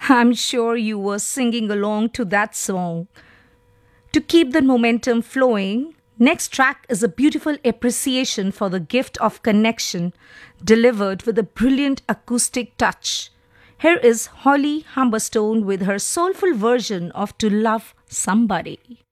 I'm sure you were singing along to that song. To keep the momentum flowing, next track is a beautiful appreciation for the gift of connection delivered with a brilliant acoustic touch. Here is Holly Humberstone with her soulful version of To Love Somebody.